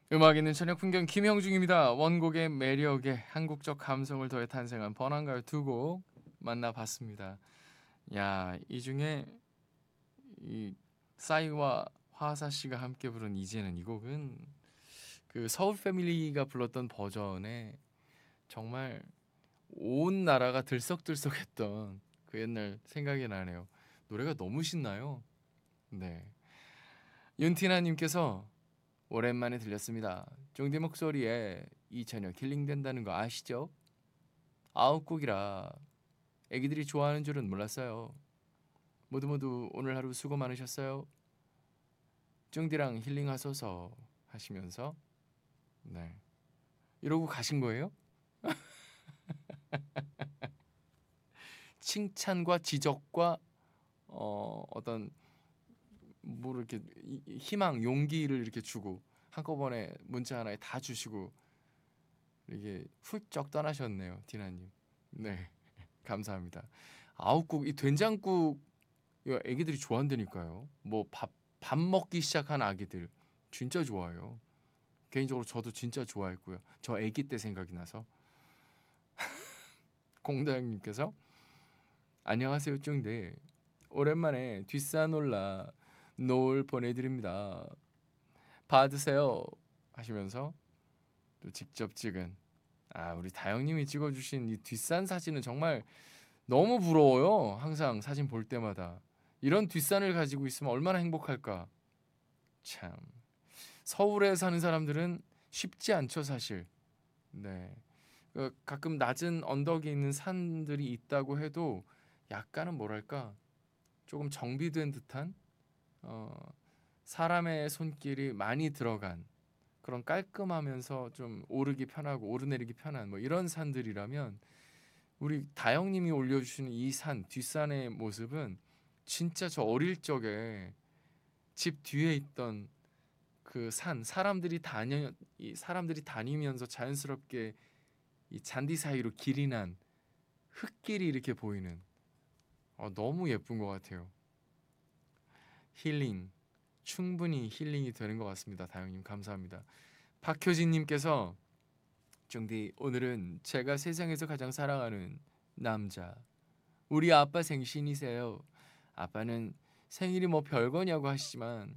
음악 있는 저녁 풍경 김형중입니다. 원곡의 매력에 한국적 감성을 더해 탄생한 번안가요 두 곡 만나봤습니다. 야, 이 중에 이 싸이와 화사 씨가 함께 부른 이제는 이 곡은 그 서울 패밀리가 불렀던 버전에 정말 온 나라가 들썩들썩했던 그 옛날 생각이 나네요. 노래가 너무 신나요. 네. 윤티나님께서 오랜만에 들렸습니다. 쫑디 목소리에 이 저녁 힐링된다는 거 아시죠? 아홉 곡이라 애기들이 좋아하는 줄은 몰랐어요. 모두 모두 오늘 하루 수고 많으셨어요. 쫑디랑 힐링하소서 하시면서 네 이러고 가신 거예요? 칭찬과 지적과 어떤 뭐 이렇게 희망, 용기를 이렇게 주고 한꺼번에 문자 하나에 다 주시고 이게 훌쩍 떠나셨네요, 디나님. 네, 감사합니다. 아홉 곡 이 된장국 이거 애기들이 좋아한다니까요. 뭐 밥 먹기 시작한 아기들 진짜 좋아요. 개인적으로 저도 진짜 좋아했고요. 저 애기 때 생각이 나서 공다영님께서 안녕하세요 쫑대 오랜만에 뒷산올라 노을 보내드립니다. 받으세요 하시면서 또 직접 찍은 우리 다영님이 찍어주신 이 뒷산 사진은 정말 너무 부러워요. 항상 사진 볼 때마다 이런 뒷산을 가지고 있으면 얼마나 행복할까. 참 서울에 사는 사람들은 쉽지 않죠 사실. 네. 가끔 낮은 언덕에 있는 산들이 있다고 해도 약간은 뭐랄까 조금 정비된 듯한 어, 사람의 손길이 많이 들어간 그런 깔끔하면서 좀 오르기 편하고 오르내리기 편한 뭐 이런 산들이라면 우리 다영님이 올려주시는 이 산 뒷산의 모습은 진짜 저 어릴 적에 집 뒤에 있던 그 산 사람들이 다니면서 자연스럽게 이 잔디 사이로 길이 난 흙길이 이렇게 보이는 너무 예쁜 것 같아요. 힐링 충분히 힐링이 되는 것 같습니다. 다영님 감사합니다. 박효진님께서 정디 오늘은 제가 세상에서 가장 사랑하는 남자 우리 아빠 생신이세요. 아빠는 생일이 뭐 별거냐고 하시지만